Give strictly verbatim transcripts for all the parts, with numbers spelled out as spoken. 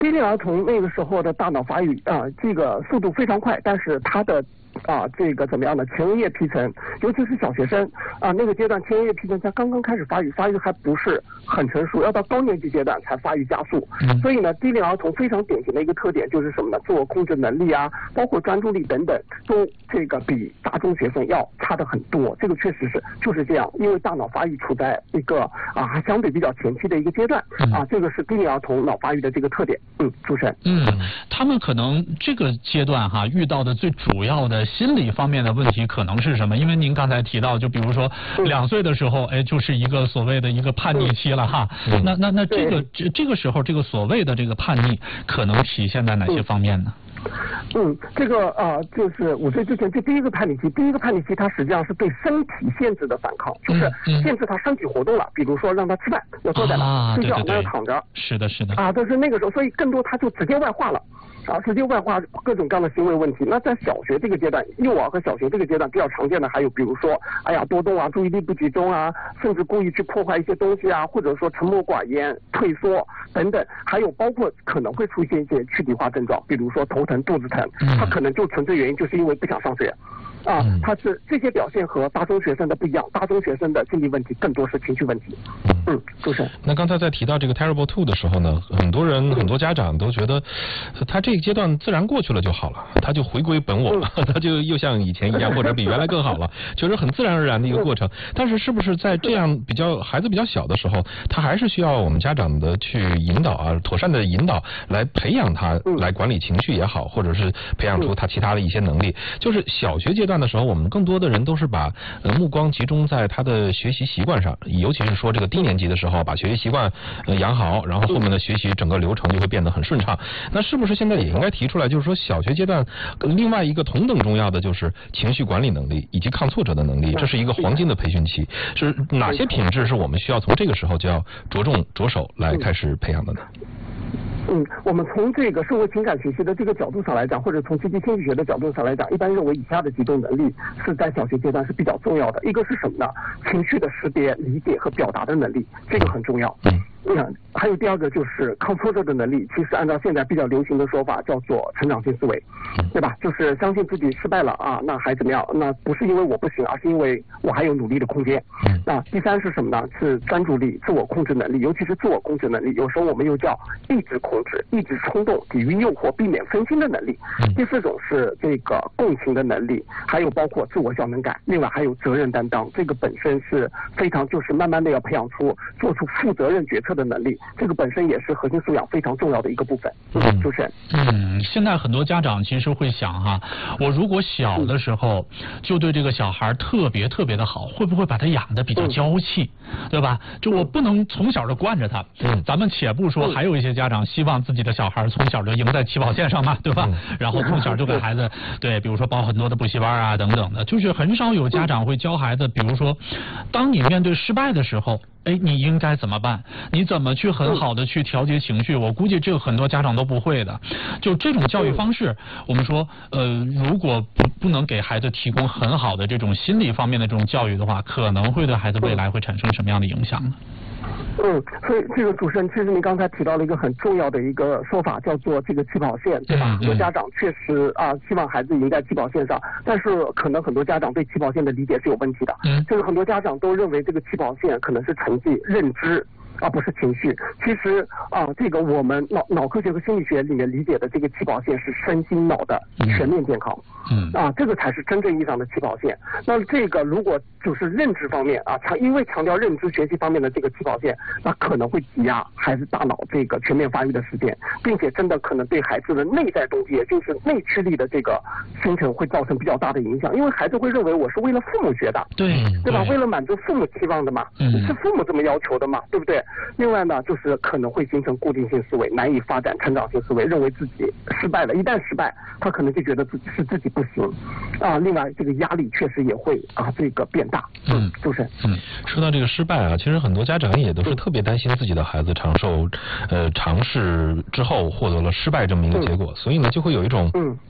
低龄儿童那个时候的大脑发育啊、呃，这个速度非常快，但是他的啊，这个怎么样呢？前额叶皮层，尤其是小学生啊，那个阶段前额叶皮层才刚刚开始发育，发育还不是很成熟，要到高年级阶段才发育加速。嗯、所以呢，低龄儿童非常典型的一个特点就是什么呢？自我控制能力啊，包括专注力等等，都这个比大中学生要差的很多。这个确实是就是这样，因为大脑发育处在一个啊还相对比较前期的一个阶段啊，这个是低龄儿童脑发育的这个特点。嗯，主持人。 嗯，他们可能这个阶段哈遇到的最主要的心理方面的问题可能是什么？因为您刚才提到，就比如说两岁的时候，哎，就是一个所谓的一个叛逆期了哈。嗯、那那那这个这这个时候，这个所谓的这个叛逆，可能体现在哪些方面呢？ 嗯，这个啊、呃，就是五岁之前，这第一个叛逆期，第一个叛逆期，它实际上是对身体限制的反抗，就是限制他身体活动了，比如说让他吃饭要坐在那，睡觉那要躺着， 是的，是的， 啊，就是那个时候，所以更多他就直接外化了。啊，直接外化各种各样的行为问题。那在小学这个阶段，幼儿和小学这个阶段比较常见的还有，比如说，哎呀，多动啊，注意力不集中啊，甚至故意去破坏一些东西啊，或者说沉默寡言、退缩等等，还有包括可能会出现一些躯体化症状，比如说头疼、肚子疼，他可能就纯粹原因就是因为不想上学。啊，他是这些表现和大中学生的不一样，大中学生的心理问题更多是情绪问题。嗯，主持人。 那刚才在提到这个 Terrible Two 的时候呢，很多人、很多家长都觉得，他这个阶段自然过去了就好了，他就回归本我了，他就又像以前一样，或者比原来更好了，就是很自然而然的一个过程。但是是不是在这样比较孩子比较小的时候，他还是需要我们家长的去引导啊，妥善的引导来培养他来管理情绪也好，或者是培养出他其他的一些能力。就是小学阶段的时候，我们更多的人都是把呃目光集中在他的学习习惯上，尤其是说这个低年级的时候，把学习习惯呃养好，然后后面的学习整个流程就会变得很顺畅。那是不是现在也应该提出来，就是说小学阶段另外一个同等重要的就是情绪管理能力以及抗挫折的能力，这是一个黄金的培训期。是哪些品质是我们需要从这个时候就要着重着手来开始培养的呢？ 嗯，我们从这个社会情感学习的这个角度上来讲，或者从积极心理学的角度上来讲，一般认为以下的几种能力是在小学阶段是比较重要的。一个是什么呢？情绪的识别、理解和表达的能力，这个很重要。嗯。嗯，还有第二个就是抗挫折的能力，其实按照现在比较流行的说法叫做成长性思维，对吧？就是相信自己失败了啊，那还怎么样？那不是因为我不行，而是因为我还有努力的空间。那第三是什么呢？是专注力、自我控制能力，尤其是自我控制能力，有时候我们又叫意志控制、抑制冲动、抵御诱惑、避免分心的能力。第四种是这个共情的能力，还有包括自我效能感，另外还有责任担当，这个本身是非常就是慢慢的要培养出做出负责任决策的能力，这个本身也是核心素养非常重要的一个部分。嗯，主持人。 嗯，现在很多家长其实会想哈，我如果小的时候就对这个小孩特别特别的好，会不会把他养的比较娇气，嗯、对吧？就我不能从小就惯着他。嗯，咱们且不说，还有一些家长希望自己的小孩从小就赢在起跑线上嘛，对吧？嗯、然后从小就给孩子对，比如说报很多的补习班啊等等的，就是很少有家长会教孩子，比如说，当你面对失败的时候。哎，你应该怎么办？你怎么去很好的去调节情绪？我估计这个很多家长都不会的。就这种教育方式，我们说，呃，如果不不能给孩子提供很好的这种心理方面的这种教育的话，可能会对孩子未来会产生什么样的影响呢？ 嗯，所以这个主持人，其实您刚才提到了一个很重要的一个说法，叫做这个起跑线，对吧？很多家长确实啊，希望孩子赢在起跑线上，但是可能很多家长对起跑线的理解是有问题的。嗯，就是很多家长都认为这个起跑线可能是成绩、认知。而不是情绪。其实啊，这个我们脑脑科学和心理学里面理解的这个起跑线是身心脑的全面健康。嗯，啊，这个才是真正意义上的起跑线。那这个如果就是认知方面啊，强因为强调认知学习方面的这个起跑线，那可能会挤压孩子大脑这个全面发育的时间，并且真的可能对孩子的内在动机，也就是内驱力的这个形成会造成比较大的影响。因为孩子会认为我是为了父母学的， 对对吧？为了满足父母期望的嘛，嗯，是父母这么要求的嘛，对不对？另外呢，就是可能会形成固定性思维，难以发展成长性思维，认为自己失败了。一旦失败，他可能就觉得自己是自己不行啊。另外，这个压力确实也会啊这个变大。嗯，就是。 嗯，说到这个失败啊，其实很多家长也都是特别担心自己的孩子尝受呃尝试之后获得了失败这么一个结果，嗯、所以呢就会有一种嗯。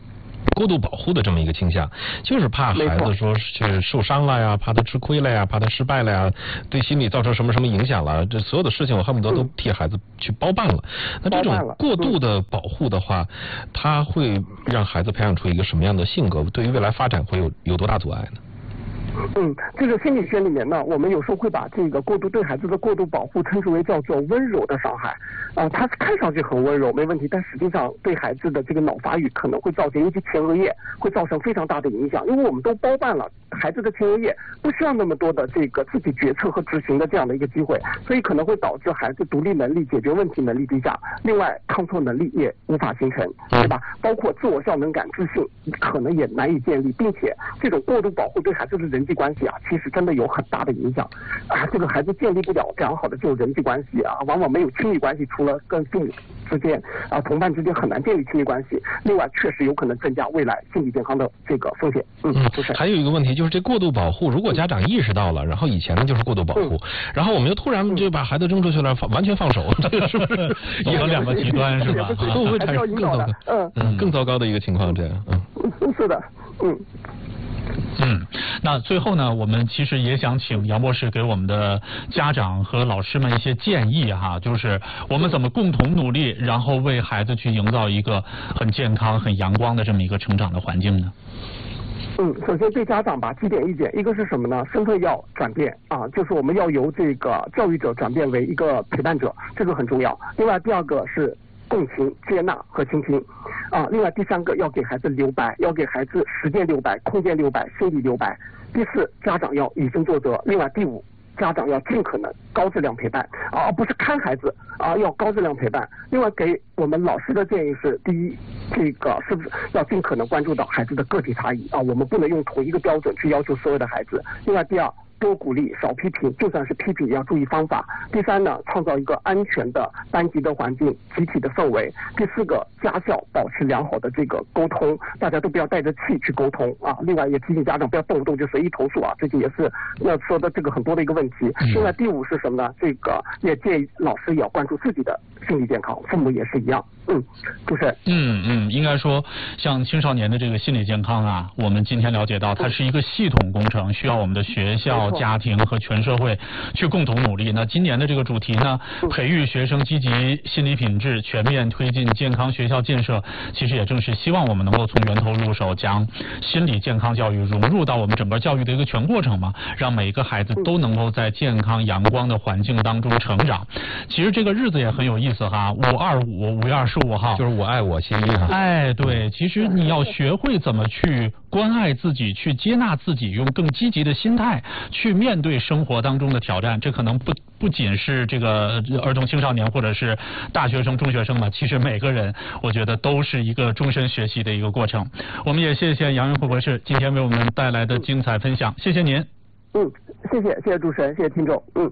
过度保护的这么一个倾向，就是怕孩子说是受伤了呀，怕他吃亏了呀，怕他失败了呀，对心理造成什么什么影响了，这所有的事情我恨不得都替孩子去包办了。那这种过度的保护的话，它会让孩子培养出一个什么样的性格？对于未来发展会有有多大阻碍呢？ 嗯，这个心理学里面呢，我们有时候会把这个过度对孩子的过度保护称之为叫做温柔的伤害。啊、呃，它看上去很温柔，没问题，但实际上对孩子的这个脑发育可能会造成，尤其前额叶会造成非常大的影响。因为我们都包办了孩子的前额叶，不需要那么多的这个自己决策和执行的这样的一个机会，所以可能会导致孩子独立能力、解决问题能力低下。另外，抗挫能力也无法形成，对吧？包括自我效能感、自信可能也难以建立，并且这种过度保护对孩子的人际关系啊，其实真的有很大的影响啊。这个孩子建立不了良好的这种人际关系啊，往往没有亲密关系，除了跟父母之间啊、同伴之间很难建立亲密关系。另外，确实有可能增加未来心理健康的这个风险。嗯，就是。 还有一个问题就是这过度保护，如果家长意识到了，然后以前呢就是过度保护，嗯、然后我们又突然就把孩子扔出去了，完全放手，这个是不是有了两个极端是吧？ 会不会产生更糟糕？ 嗯嗯，更糟糕的一个情况这样。嗯， 是的，嗯。 嗯，那最后呢，我们其实也想请杨博士给我们的家长和老师们一些建议哈，就是我们怎么共同努力，然后为孩子去营造一个很健康、很阳光的这么一个成长的环境呢？ 嗯，首先对家长吧，几点意见，一个是什么呢？身份要转变啊，就是我们要由这个教育者转变为一个陪伴者，这个很重要。另外，第二个是共情、接纳和倾听，啊，另外第三个要给孩子留白，要给孩子时间留白、空间留白、心理留白。第四，家长要以身作则。另外第五，家长要尽可能高质量陪伴，而不是看孩子啊，要高质量陪伴。另外给我们老师的建议是：第一，这个是不是要尽可能关注到孩子的个体差异啊？我们不能用同一个标准去要求所有的孩子。另外第二，多鼓励，少批评，就算是批评也要注意方法。第三呢，创造一个安全的班级的环境、集体的氛围。第四个，家校保持良好的这个沟通，大家都不要带着气去沟通啊。另外也提醒家长不要动不动就随意投诉啊，最近也是要说的这个很多的一个问题。另外第五是什么呢？这个也建议老师也要关注自己的心理健康，父母也是一样。嗯，主持人。 嗯嗯，应该说像青少年的这个心理健康啊，我们今天了解到它是一个系统工程，需要我们的学校、家庭和全社会去共同努力。那今年的这个主题呢，培育学生积极心理品质，全面推进健康学校建设，其实也正是希望我们能够从源头入手，将心理健康教育融入到我们整个教育的一个全过程嘛，让每个孩子都能够在健康阳光的环境当中成长。其实这个日子也很有意思哈，五二五，五月二十五号， 就是我爱我心一哈。 哎，对，其实你要学会怎么去关爱自己，去接纳自己，用更积极的心态去面对生活当中的挑战。这可能不不仅是这个儿童青少年或者是大学生、中学生嘛，其实每个人我觉得都是一个终身学习的一个过程。我们也谢谢杨元虎博士今天为我们带来的精彩分享，谢谢您。 嗯，谢谢，谢谢主持人，谢谢听众。嗯。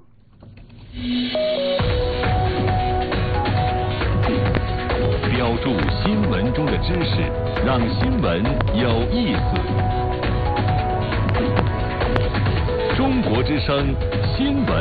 标注新闻中的知识，让新闻有意思。中国之声新闻。